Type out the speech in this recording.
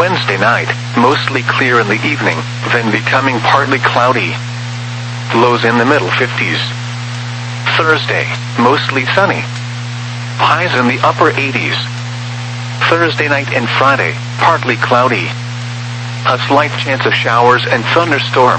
Wednesday night, mostly clear in the evening, then becoming partly cloudy. Lows in the middle 50s. Thursday, mostly sunny. Highs in the upper 80s. Thursday night and Friday, partly cloudy. A slight chance of showers and thunderstorms.